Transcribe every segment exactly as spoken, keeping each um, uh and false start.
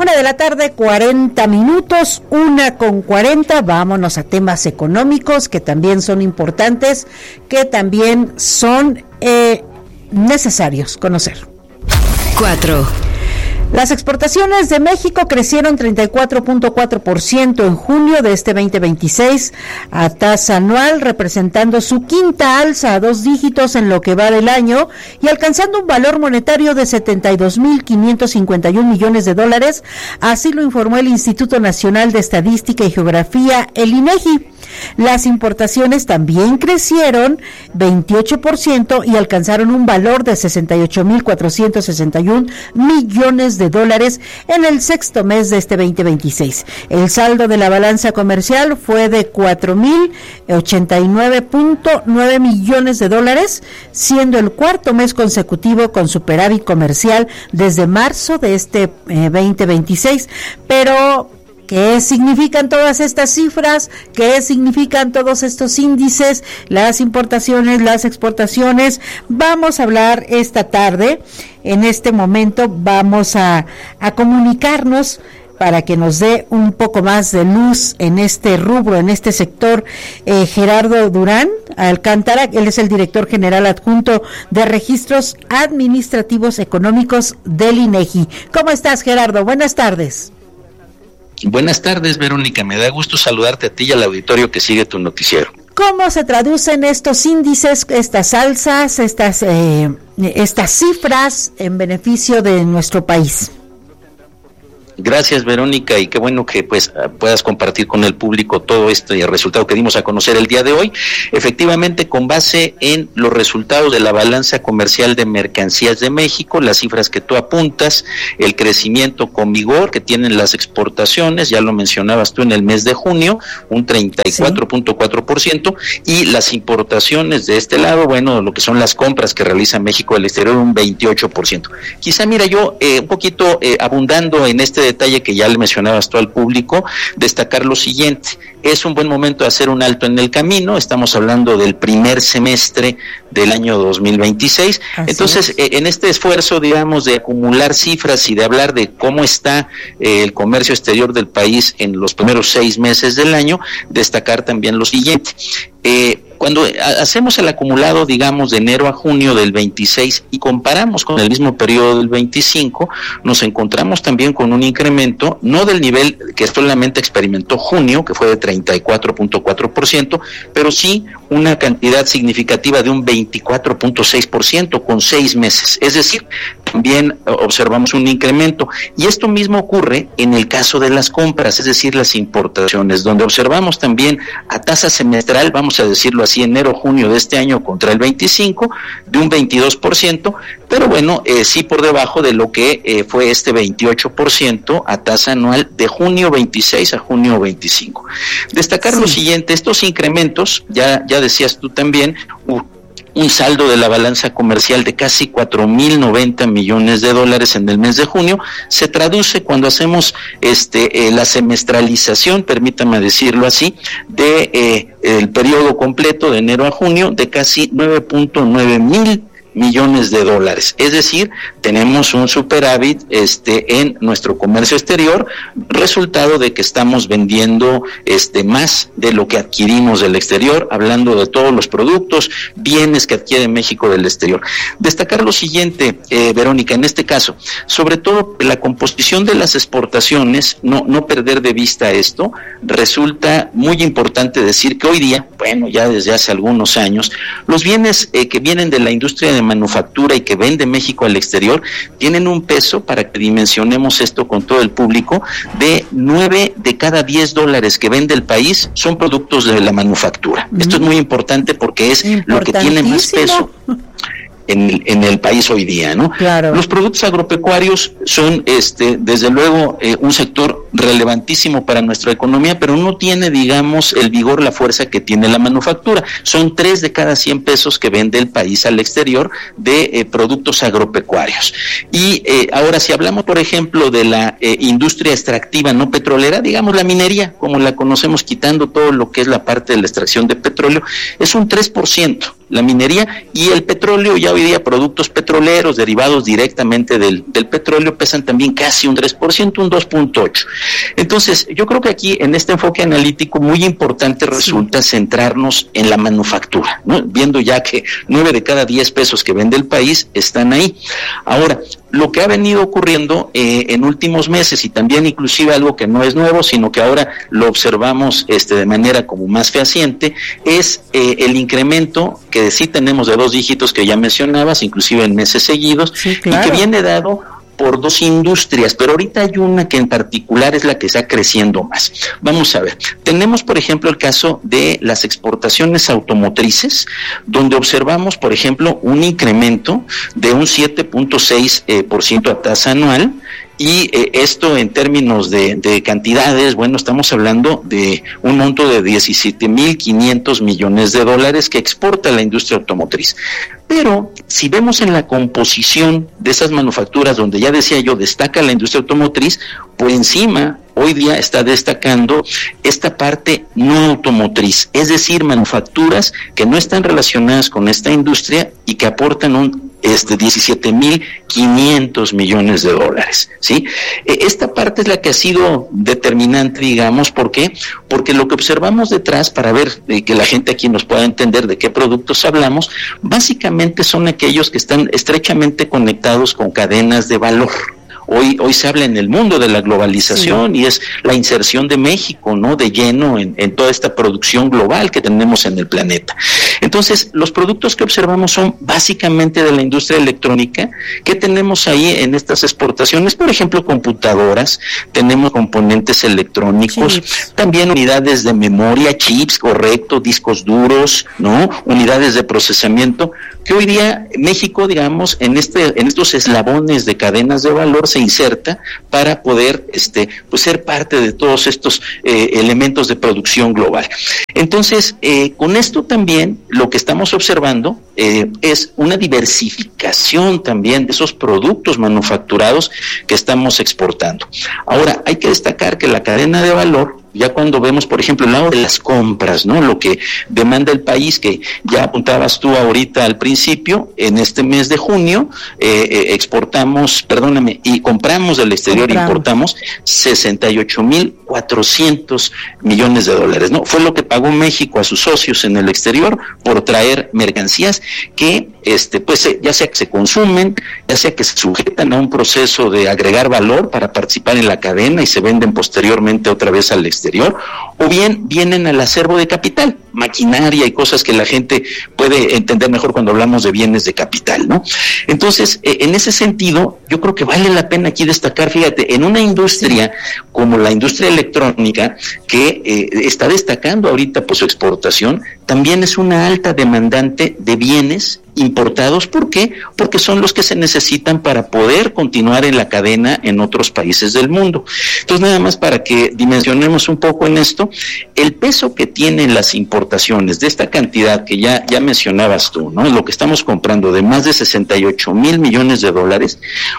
Una de la tarde, cuarenta minutos, una con cuarenta. Vámonos a temas económicos que también son importantes, que también son eh, necesarios conocer. Cuatro. Las exportaciones de México crecieron treinta y cuatro punto cuatro por ciento en junio de este veinte veintiséis a tasa anual, representando su quinta alza a dos dígitos en lo que va del año y alcanzando un valor monetario de setenta y dos mil quinientos cincuenta y un millones de dólares. Así lo informó el Instituto Nacional de Estadística y Geografía, el INEGI. Las importaciones también crecieron veintiocho por ciento y alcanzaron un valor de sesenta y ocho mil cuatrocientos sesenta y un millones de dólares en el sexto mes de este veinte veintiséis. El saldo de la balanza comercial fue de cuatro mil ochenta y nueve punto nueve millones de dólares, siendo el cuarto mes consecutivo con superávit comercial desde marzo de este eh, veinte veintiséis. Pero ¿qué significan todas estas cifras? ¿Qué significan todos estos índices? Las importaciones, las exportaciones. Vamos a hablar esta tarde. En este momento vamos a, a comunicarnos para que nos dé un poco más de luz en este rubro, en este sector, eh, Gerardo Durán Alcántara. Él es el director general adjunto de Registros Administrativos Económicos del INEGI. ¿Cómo estás, Gerardo? Buenas tardes. Buenas tardes, Verónica. Me da gusto saludarte a ti y al auditorio que sigue tu noticiero. ¿Cómo se traducen estos índices, estas alzas, estas, eh, estas cifras en beneficio de nuestro país? Gracias, Verónica, y qué bueno que pues puedas compartir con el público todo este resultado que dimos a conocer el día de hoy. Efectivamente, con base en los resultados de la balanza comercial de mercancías de México, las cifras que tú apuntas, el crecimiento con vigor que tienen las exportaciones, ya lo mencionabas tú en el mes de junio, un treinta y cuatro punto cuatro por ciento, sí. Y las importaciones de este lado, bueno, lo que son las compras que realiza México al exterior, un veintiocho por ciento. Quizá, mira, yo eh, un poquito eh, abundando en este detalle que ya le mencionabas tú al público, destacar lo siguiente: es un buen momento de hacer un alto en el camino. Estamos hablando del primer semestre del año dos mil veintiséis. Así Entonces, es. eh, en este esfuerzo, digamos, de acumular cifras y de hablar de cómo está eh, el comercio exterior del país en los primeros seis meses del año, destacar también lo siguiente. Eh, Cuando hacemos el acumulado, digamos, de enero a junio del veintiséis y comparamos con el mismo periodo del veinticinco, nos encontramos también con un incremento, no del nivel que solamente experimentó junio, que fue de treinta y cuatro punto cuatro por ciento, pero sí una cantidad significativa de un veinticuatro punto seis por ciento con seis meses. Es decir, también observamos un incremento. Y esto mismo ocurre en el caso de las compras, es decir, las importaciones, donde observamos también a tasa semestral, vamos a decirlo así, enero-junio de este año contra el veinticinco, de un veintidós por ciento, pero bueno, eh, sí por debajo de lo que eh, fue este veintiocho por ciento a tasa anual de junio veintiséis a junio veinticinco. Destacar sí. Lo siguiente: estos incrementos, ya, ya decías tú también, uh, un saldo de la balanza comercial de casi cuatro mil noventa millones de dólares en el mes de junio, se traduce cuando hacemos este eh, la semestralización, permítame decirlo así, de eh, el periodo completo de enero a junio, de casi nueve punto nueve mil millones de dólares. Es decir, tenemos un superávit este en nuestro comercio exterior, resultado de que estamos vendiendo este más de lo que adquirimos del exterior, hablando de todos los productos, bienes que adquiere México del exterior. Destacar lo siguiente, eh, Verónica, en este caso, sobre todo la composición de las exportaciones, no, no perder de vista esto. Resulta muy importante decir que hoy día, bueno, ya desde hace algunos años, los bienes eh, que vienen de la industria de manufactura y que vende México al exterior tienen un peso, para que dimensionemos esto con todo el público, de nueve de cada diez dólares que vende el país son productos de la manufactura. Mm. Esto es muy importante porque es lo que tiene más peso en, en el país hoy día, ¿no? Claro. Los productos agropecuarios son, este, desde luego, eh, un sector relevantísimo para nuestra economía, pero no tiene, digamos, el vigor, la fuerza que tiene la manufactura. Son tres de cada cien pesos que vende el país al exterior de eh, productos agropecuarios. Y eh, ahora, si hablamos, por ejemplo, de la eh, industria extractiva no petrolera, digamos la minería, como la conocemos, quitando todo lo que es la parte de la extracción de petróleo, es un tres por ciento. la minería, y el petróleo, ya hoy día productos petroleros derivados directamente del, del petróleo pesan también casi un tres por ciento, un dos punto ocho por ciento. Entonces, yo creo que aquí en este enfoque analítico muy importante resulta sí. centrarnos en la manufactura, ¿no? Viendo ya que nueve de cada diez pesos que vende el país están ahí. Ahora, lo que ha venido ocurriendo eh, en últimos meses, y también inclusive algo que no es nuevo, sino que ahora lo observamos este, de manera como más fehaciente, es eh, el incremento que sí tenemos de dos dígitos que ya mencionabas, inclusive en meses seguidos, sí, claro. y que viene dado por dos industrias, pero ahorita hay una que en particular es la que está creciendo más. Vamos a ver, tenemos por ejemplo el caso de las exportaciones automotrices, donde observamos por ejemplo un incremento de un siete punto seis eh, por ciento a tasa anual, y eh, esto en términos de, de cantidades, bueno, estamos hablando de un monto de diecisiete mil quinientos millones de dólares que exporta la industria automotriz. Pero si vemos en la composición de esas manufacturas, donde ya decía yo, destaca la industria automotriz, por encima hoy día está destacando esta parte no automotriz, es decir, manufacturas que no están relacionadas con esta industria y que aportan un este diecisiete mil quinientos millones de dólares, ¿sí? Esta parte es la que ha sido determinante, digamos, ¿por qué? Porque lo que observamos detrás, para ver eh, que la gente aquí nos pueda entender de qué productos hablamos, básicamente son aquellos que están estrechamente conectados con cadenas de valor. Hoy, hoy se habla en el mundo de la globalización sí. y es la inserción de México, ¿no? De lleno en, en toda esta producción global que tenemos en el planeta. Entonces, los productos que observamos son básicamente de la industria electrónica. ¿Qué tenemos ahí en estas exportaciones? Por ejemplo, computadoras, tenemos componentes electrónicos, chips. También unidades de memoria, chips, correcto, discos duros, ¿no? Unidades de procesamiento, que hoy día México, digamos, en este, en estos eslabones de cadenas de valor se inserta para poder este pues ser parte de todos estos eh, elementos de producción global. Entonces, eh, con esto también lo que estamos observando eh, es una diversificación también de esos productos manufacturados que estamos exportando. Ahora, hay que destacar que la cadena de valor, ya cuando vemos, por ejemplo, el lado de las compras, ¿no? Lo que demanda el país, que ya apuntabas tú ahorita al principio, en este mes de junio, eh, eh, exportamos, perdóname, y compramos del exterior, compramos. importamos sesenta y ocho mil cuatrocientos millones de dólares, ¿no? Fue lo que pagó México a sus socios en el exterior por traer mercancías que, este, pues, ya sea que se consumen, ya sea que se sujetan a un proceso de agregar valor para participar en la cadena y se venden posteriormente otra vez al exterior, o bien vienen al acervo de capital, maquinaria y cosas que la gente puede entender mejor cuando hablamos de bienes de capital, ¿no? Entonces, eh, en ese sentido, yo creo que vale la pena aquí destacar, fíjate, en una industria como la industria electrónica, que eh, está destacando ahorita por su exportación, también es una alta demandante de bienes importados. ¿Por qué? Porque son los que se necesitan para poder continuar en la cadena en otros países del mundo. Entonces, nada más para que dimensionemos un poco en esto, el peso que tienen las importaciones de esta cantidad que ya, ya mencionabas tú, ¿no? Lo que estamos comprando de más de sesenta y ocho mil millones de dólares,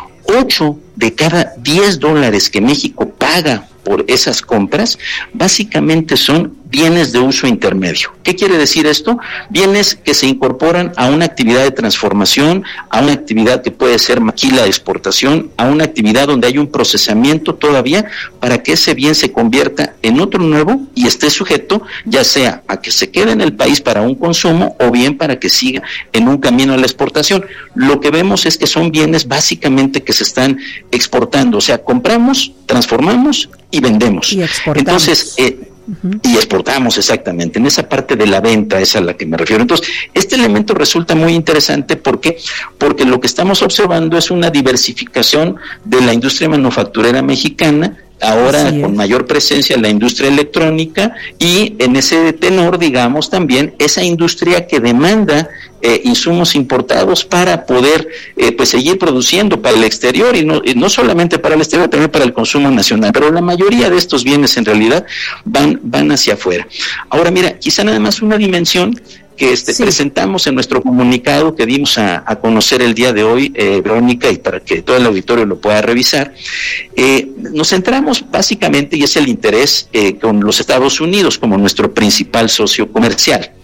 ocho de cada diez dólares que México paga por esas compras, básicamente son bienes de uso intermedio. ¿Qué quiere decir esto? Bienes que se incorporan a una actividad de transformación, a una actividad que puede ser maquila de exportación, a una actividad donde hay un procesamiento todavía para que ese bien se convierta en otro nuevo y esté sujeto ya sea a que se quede en el país para un consumo o bien para que siga en un camino a la exportación. Lo que vemos es que son bienes básicamente que se están exportando, o sea, compramos, transformamos y vendemos. Y exportamos. Entonces, eh, Uh-huh. y exportamos, exactamente, en esa parte de la venta es a la que me refiero. Entonces, este elemento resulta muy interesante, ¿por qué? Porque lo que estamos observando es una diversificación de la industria manufacturera mexicana, ahora con mayor presencia en la industria electrónica, y en ese tenor, digamos, también esa industria que demanda eh, insumos importados para poder eh, pues seguir produciendo para el exterior, y no, y no solamente para el exterior, también para el consumo nacional, pero la mayoría de estos bienes en realidad van, van hacia afuera. Ahora mira, quizá nada más una dimensión que este, sí. presentamos en nuestro comunicado que dimos a, a conocer el día de hoy, eh, Verónica, y para que todo el auditorio lo pueda revisar, eh, nos centramos básicamente, y es el interés eh, con los Estados Unidos como nuestro principal socio comercial.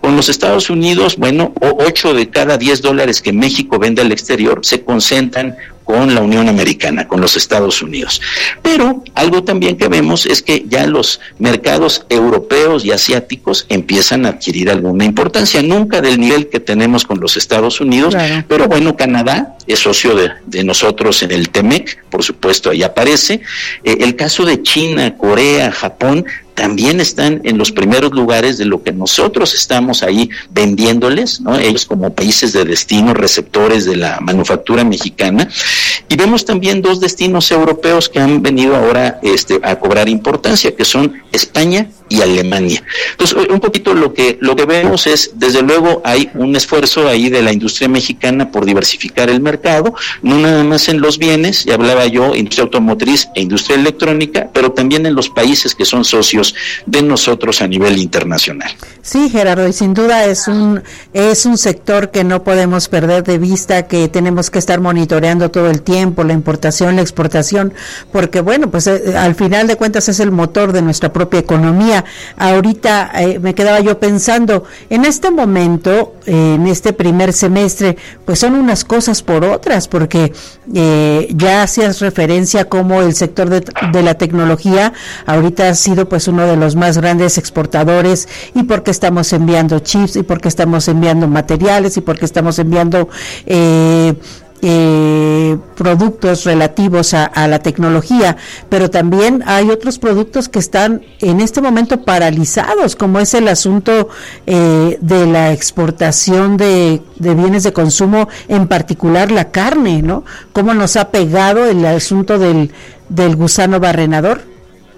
Con los Estados Unidos, bueno, ocho de cada diez dólares que México vende al exterior se concentran con la Unión Americana, con los Estados Unidos. Pero algo también que vemos es que ya los mercados europeos y asiáticos empiezan a adquirir alguna importancia, nunca del nivel que tenemos con los Estados Unidos, claro. Pero bueno, Canadá es socio de, de nosotros en el T M E C, por supuesto, ahí aparece. Eh, el caso de China, Corea, Japón, también están en los primeros lugares de lo que nosotros estamos ahí vendiéndoles, ¿no? Ellos como países de destino, receptores de la manufactura mexicana. Y vemos también dos destinos europeos que han venido ahora este, a cobrar importancia, que son España y Alemania. Entonces, un poquito lo que lo que vemos es, desde luego, hay un esfuerzo ahí de la industria mexicana por diversificar el mercado, no nada más en los bienes, ya hablaba yo, industria automotriz e industria electrónica, pero también en los países que son socios de nosotros a nivel internacional. Sí, Gerardo, y sin duda es un es un sector que no podemos perder de vista, que tenemos que estar monitoreando todo el tiempo, la importación, la exportación, porque bueno, pues eh, al final de cuentas es el motor de nuestra propia economía. Ahorita eh, me quedaba yo pensando, en este momento, eh, en este primer semestre, pues son unas cosas por otras, porque eh, ya hacías referencia como el sector de, de la tecnología ahorita ha sido pues uno de los más grandes exportadores, y porque estamos enviando chips, y porque estamos enviando materiales, y porque estamos enviando eh, Eh, productos relativos a, a la tecnología, pero también hay otros productos que están en este momento paralizados, como es el asunto eh, de la exportación de, de bienes de consumo, en particular la carne, ¿no? Cómo nos ha pegado el asunto del, del gusano barrenador.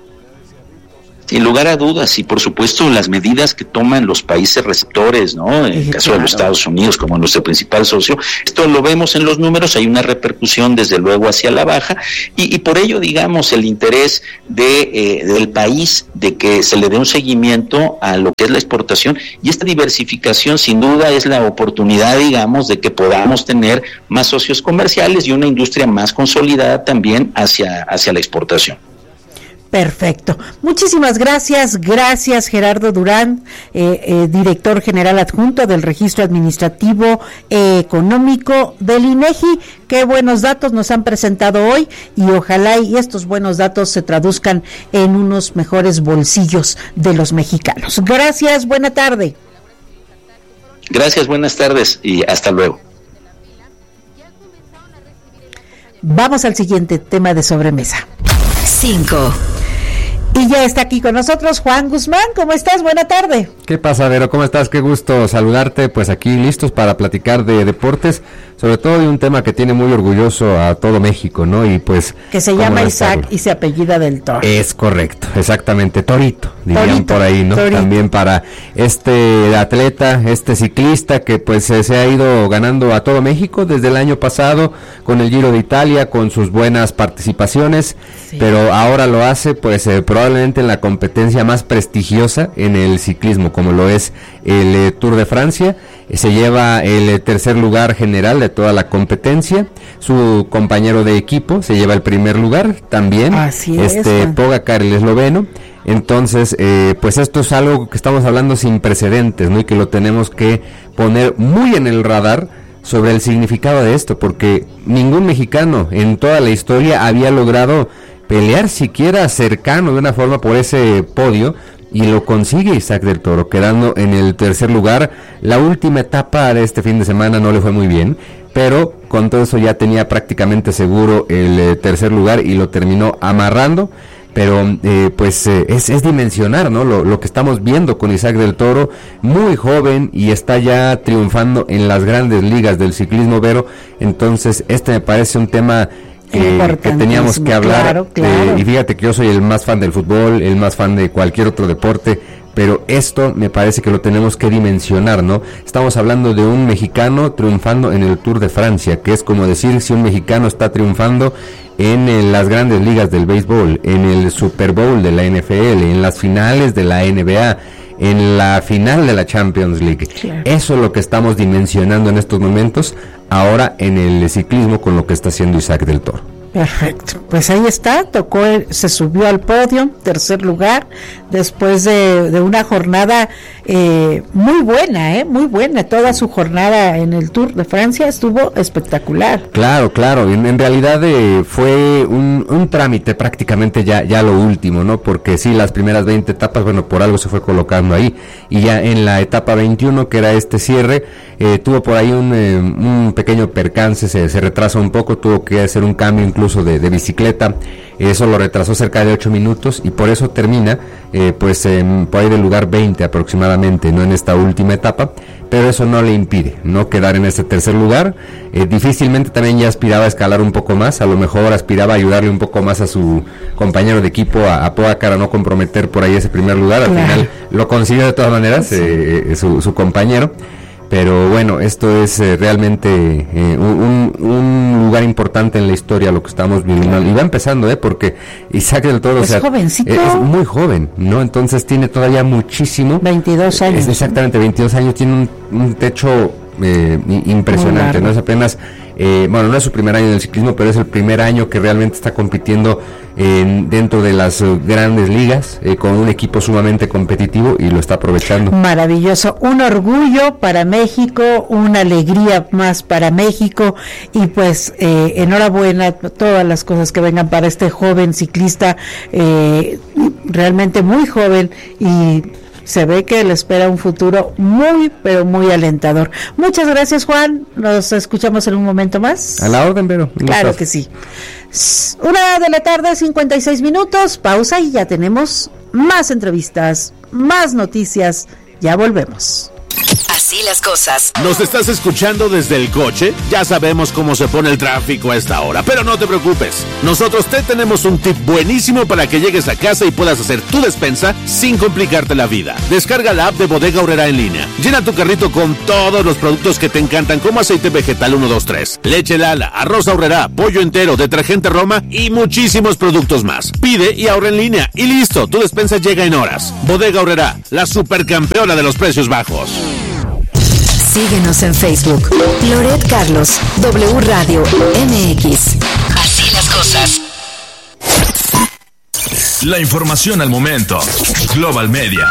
Sin lugar a dudas, y por supuesto las medidas que toman los países receptores, ¿no? En el caso claro. de los Estados Unidos como nuestro principal socio, esto lo vemos en los números, hay una repercusión desde luego hacia la baja, y, y por ello, digamos, el interés de eh, del país de que se le dé un seguimiento a lo que es la exportación, y esta diversificación sin duda es la oportunidad, digamos, de que podamos tener más socios comerciales y una industria más consolidada también hacia, hacia la exportación. Perfecto. Muchísimas gracias. Gracias, Gerardo Durán, eh, eh, director general adjunto del Registro Administrativo eh, Económico del INEGI. Qué buenos datos nos han presentado hoy, y ojalá y estos buenos datos se traduzcan en unos mejores bolsillos de los mexicanos. Gracias, buena tarde. Gracias, buenas tardes y hasta luego. Vamos al siguiente tema de sobremesa. Cinco. Y ya está aquí con nosotros Juan Guzmán. ¿Cómo estás? Buena tarde. ¿Qué pasa, Vero? ¿Cómo estás? Qué gusto saludarte. Pues aquí listos para platicar de deportes, sobre todo de un tema que tiene muy orgulloso a todo México, ¿no? Y pues que se llama Isaac y se apellida del Toro. Es correcto, exactamente, Torito, dirían Torito, por ahí, ¿no? Torito. También para este atleta, este ciclista que pues eh, se ha ido ganando a todo México desde el año pasado con el Giro de Italia, con sus buenas participaciones, sí. Pero ahora lo hace pues eh, probablemente en la competencia más prestigiosa en el ciclismo, como lo es el eh, Tour de Francia. Se lleva el eh, tercer lugar general de toda la competencia. Su compañero de equipo se lleva el primer lugar también. Así este es, Pogacar, el esloveno. Entonces, eh, pues esto es algo que estamos hablando sin precedentes, ¿no? Y que lo tenemos que poner muy en el radar sobre el significado de esto, porque ningún mexicano en toda la historia había logrado pelear siquiera cercano de una forma por ese podio, y lo consigue Isaac del Toro, quedando en el tercer lugar. La última etapa de este fin de semana no le fue muy bien, pero con todo eso ya tenía prácticamente seguro el eh, tercer lugar y lo terminó amarrando. Pero eh, pues eh, es, es dimensionar, ¿no? Lo, lo que estamos viendo con Isaac del Toro, muy joven, y está ya triunfando en las grandes ligas del ciclismo, Vero. Entonces este me parece un tema Que, que teníamos que hablar, claro, claro. Eh, y fíjate que yo soy el más fan del fútbol, el más fan de cualquier otro deporte, pero esto me parece que lo tenemos que dimensionar, ¿no? Estamos hablando de un mexicano triunfando en el Tour de Francia, que es como decir si un mexicano está triunfando en, en las grandes ligas del béisbol, en el Super Bowl de la N F L, en las finales de la N B A, en la final de la Champions League. Claro. Eso es lo que estamos dimensionando en estos momentos, ahora en el ciclismo, con lo que está haciendo Isaac del Toro. Perfecto, pues ahí está, tocó, se subió al podio, tercer lugar, después de, de una jornada eh, muy buena, eh, muy buena, toda su jornada en el Tour de Francia estuvo espectacular. Claro, claro, en, en realidad eh, fue un, un trámite prácticamente ya, ya lo último, ¿no? Porque sí, las primeras veinte etapas, bueno, por algo se fue colocando ahí, y ya en la etapa veintiuno, que era este cierre, eh, tuvo por ahí un, eh, un pequeño percance, se, se retrasa un poco, tuvo que hacer un cambio incluso De, de bicicleta, eso lo retrasó cerca de ocho minutos y por eso termina eh, pues eh, por ahí del lugar veinte aproximadamente, no en esta última etapa, pero eso no le impide no quedar en este tercer lugar. Eh, difícilmente también ya aspiraba a escalar un poco más, a lo mejor aspiraba a ayudarle un poco más a su compañero de equipo, a, a Pogacar, a no comprometer por ahí ese primer lugar. Al claro. final lo consiguió de todas maneras, sí. eh, su, su compañero. Pero bueno, esto es eh, realmente eh, un, un lugar importante en la historia, lo que estamos viviendo. Y va empezando, ¿eh? Porque Isaac del Toro, es o sea, jovencito. Eh, es muy joven, ¿no? Entonces tiene todavía muchísimo. veintidós años. Es exactamente, veintidós años, tiene un, un techo eh, impresionante, ¿no? Es apenas, eh, bueno, no es su primer año en el ciclismo, pero es el primer año que realmente está compitiendo en, dentro de las uh, grandes ligas, eh, con un equipo sumamente competitivo y lo está aprovechando. Maravilloso, un orgullo para México, una alegría más para México y pues eh, enhorabuena, todas las cosas que vengan para este joven ciclista, eh, realmente muy joven, y se ve que le espera un futuro muy, pero muy alentador. Muchas gracias, Juan. Nos escuchamos en un momento más. A la orden, Vero. Claro que sí. Una de la tarde, cincuenta y seis minutos. Pausa y ya tenemos más entrevistas, más noticias. Ya volvemos. Así las cosas. ¿Nos estás escuchando desde el coche? Ya sabemos cómo se pone el tráfico a esta hora, pero no te preocupes. Nosotros te tenemos un tip buenísimo para que llegues a casa y puedas hacer tu despensa sin complicarte la vida. Descarga la app de Bodega Aurrerá en línea. Llena tu carrito con todos los productos que te encantan, como aceite vegetal uno dos tres, leche Lala, arroz Aurrerá, pollo entero, detergente Roma y muchísimos productos más. Pide y ahorra en línea y listo, tu despensa llega en horas. Bodega Aurrerá, la supercampeona de los precios bajos. Síguenos en Facebook. Loret Carlos, W Radio M X. Así las cosas. La información al momento. Global Media.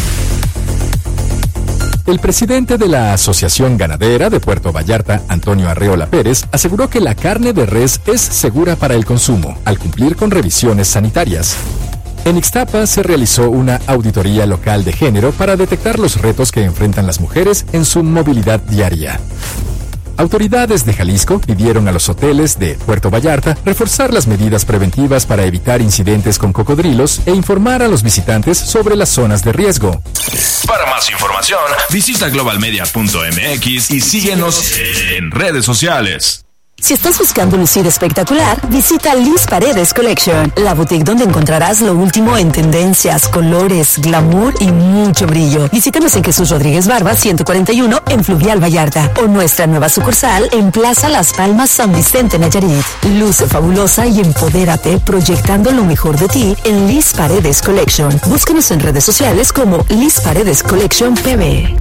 El presidente de la Asociación Ganadera de Puerto Vallarta, Antonio Arreola Pérez, aseguró que la carne de res es segura para el consumo, al cumplir con revisiones sanitarias. En Ixtapa se realizó una auditoría local de género para detectar los retos que enfrentan las mujeres en su movilidad diaria. Autoridades de Jalisco pidieron a los hoteles de Puerto Vallarta reforzar las medidas preventivas para evitar incidentes con cocodrilos e informar a los visitantes sobre las zonas de riesgo. Para más información, visita global media punto m x y síguenos en redes sociales. Si estás buscando lucir espectacular, visita Liz Paredes Collection, la boutique donde encontrarás lo último en tendencias, colores, glamour y mucho brillo. Visítanos en Jesús Rodríguez Barba ciento cuarenta y uno en Fluvial Vallarta o nuestra nueva sucursal en Plaza Las Palmas San Vicente Nayarit. Luce fabulosa y empodérate proyectando lo mejor de ti en Liz Paredes Collection. Búscanos en redes sociales como Liz Paredes Collection P B.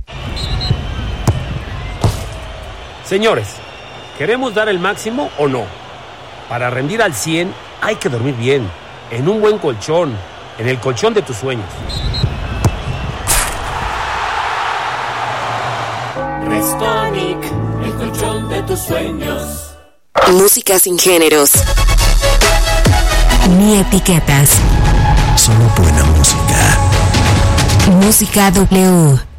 Señores, ¿queremos dar el máximo o no? Para rendir al cien hay que dormir bien, en un buen colchón, en el colchón de tus sueños. Restonic, el colchón de tus sueños. Música sin géneros, ni etiquetas. Solo buena música. Música W.